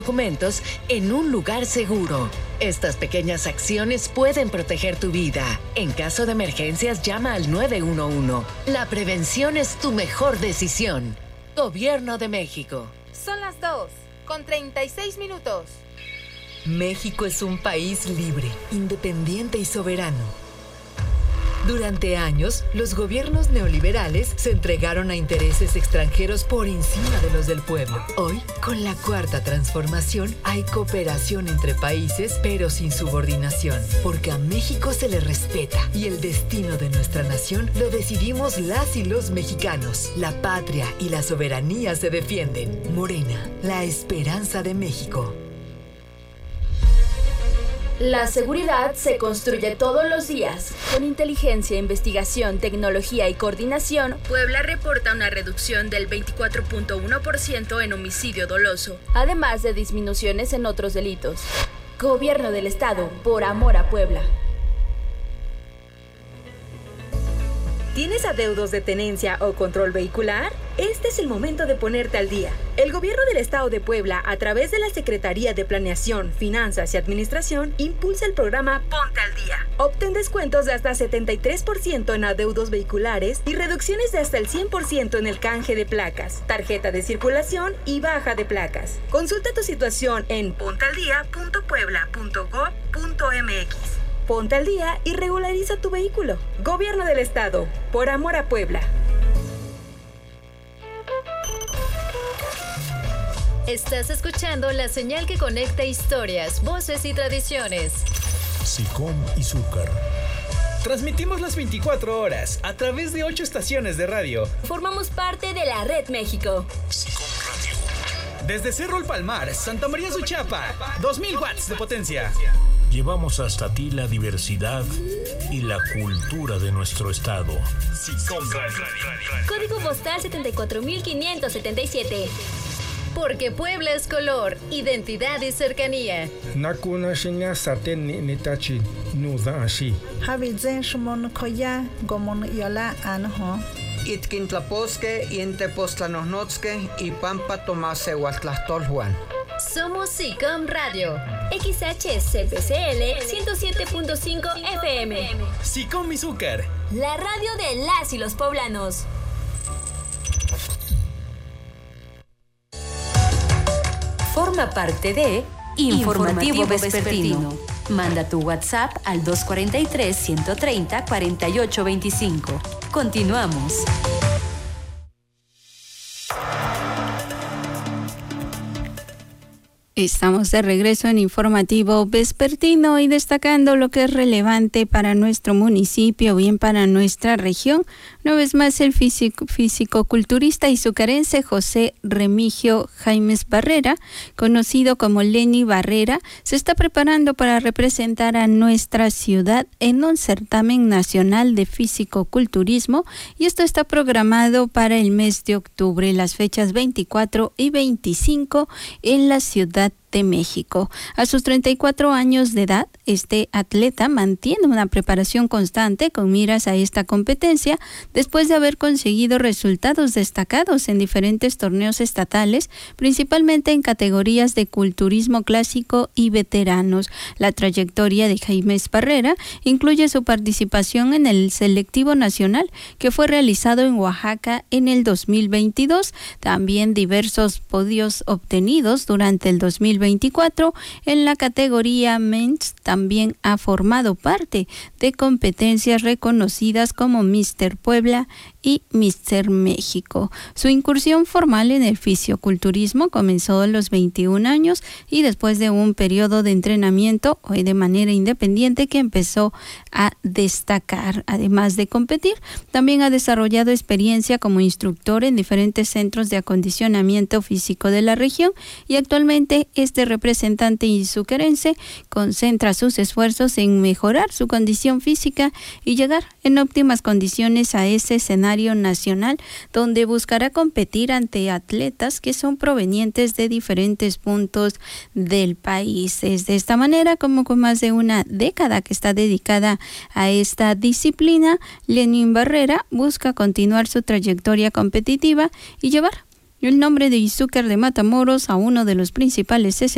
documentos en un lugar seguro. Estas pequeñas acciones pueden proteger tu vida. En caso de emergencias, llama al 911. La prevención es tu mejor decisión. Gobierno de México. Son las 2:36. México es un país libre, independiente y soberano. Durante años, los gobiernos neoliberales se entregaron a intereses extranjeros por encima de los del pueblo. Hoy, con la Cuarta Transformación, hay cooperación entre países, pero sin subordinación, porque a México se le respeta y el destino de nuestra nación lo decidimos las y los mexicanos. La patria y la soberanía se defienden. Morena, la esperanza de México. La seguridad se construye todos los días. Con inteligencia, investigación, tecnología y coordinación, Puebla reporta una reducción del 24.1% en homicidio doloso, además de disminuciones en otros delitos. Gobierno del Estado, por amor a Puebla. ¿Tienes adeudos de tenencia o control vehicular? Este es el momento de ponerte al día. El Gobierno del Estado de Puebla, a través de la Secretaría de Planeación, Finanzas y Administración, impulsa el programa Ponte al Día. Obtén descuentos de hasta 73% en adeudos vehiculares y reducciones de hasta el 100% en el canje de placas, tarjeta de circulación y baja de placas. Consulta tu situación en pontealdía.puebla.gov.mx. Ponte al día y regulariza tu vehículo. Gobierno del Estado, por amor a Puebla. Estás escuchando la señal que conecta historias, voces y tradiciones. SICOM Izúcar. Transmitimos las 24 horas a través de 8 estaciones de radio. Formamos parte de la Red México. SICOM Radio. Desde Cerro El Palmar, Santa María Suchiapa, 2000 watts de potencia. Llevamos hasta ti la diversidad y la cultura de nuestro estado. SICOM Radio. Código postal 74577. Porque Puebla es color, identidad y cercanía. Nakuna shinya saten ni tachi nuda ashi. Habizen shumon koya gomon yola anho. Itkintlaposque y entepostlanosnotske y pampa tomase huatlastolhuan. Somos SICOM Radio. XHCPCL 107.5 FM. SICOM Izúcar. La radio de las y los poblanos. Forma parte de Informativo Vespertino. Manda tu WhatsApp al 243-130-4825. Continuamos. Estamos de regreso en Informativo Vespertino y destacando lo que es relevante para nuestro municipio, bien para nuestra región. Una vez más, el fisicoculturista izucarense José Remigio Jaimes Barrera, conocido como Lenny Barrera, se está preparando para representar a nuestra ciudad en un certamen nacional de fisicoculturismo, y esto está programado para el mes de octubre, las fechas 24 y 25 en la Ciudad de México. A sus 34 años de edad, este atleta mantiene una preparación constante con miras a esta competencia después de haber conseguido resultados destacados en diferentes torneos estatales, principalmente en categorías de culturismo clásico y veteranos. La trayectoria de Jaimes Barrera incluye su participación en el selectivo nacional que fue realizado en Oaxaca en el 2022, también diversos podios obtenidos durante el 2024 en la categoría Men's. También ha formado parte de competencias reconocidas como Mr. Puebla y Mr. México. Su incursión formal en el fisioculturismo comenzó a los 21 años y después de un periodo de entrenamiento hoy de manera independiente que empezó a destacar. Además de competir, también ha desarrollado experiencia como instructor en diferentes centros de acondicionamiento físico de la región y actualmente este representante izucarense concentra sus esfuerzos en mejorar su condición física y llegar en óptimas condiciones a ese escenario nacional, donde buscará competir ante atletas que son provenientes de diferentes puntos del país. Es de esta manera como con más de una década que está dedicada a esta disciplina, Lenny Barrera busca continuar su trayectoria competitiva y llevar el nombre de Izúcar de Matamoros a uno de los principales escenarios